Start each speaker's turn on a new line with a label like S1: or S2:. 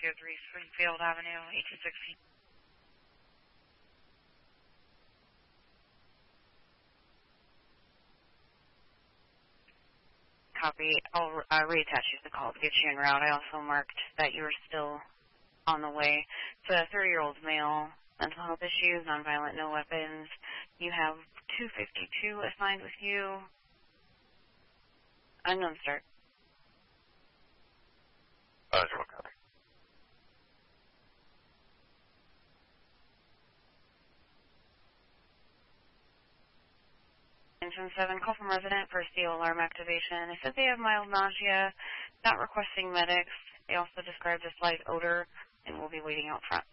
S1: 603 Springfield Avenue, 1860. Copy. I'll reattach you to the call to get you en route. I also marked that you were still on the way. It's a 30-year-old male, mental health issues, nonviolent, no weapons. You have 252 assigned with you. Unknown start.
S2: Copy.
S1: Engine 7, call from resident for steel alarm activation. They said they have mild nausea, not requesting medics. They also described a slight odor and will be waiting out front.